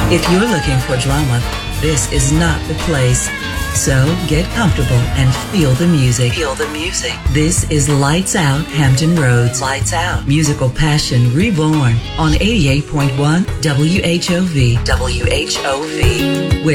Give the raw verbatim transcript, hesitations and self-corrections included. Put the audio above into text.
If you're looking for drama, this is not the place. So get comfortable and feel the music. Feel the music. This is Lights Out Hampton Roads. Lights Out. Musical passion reborn on eighty-eight point one W H O V. W H O V. Where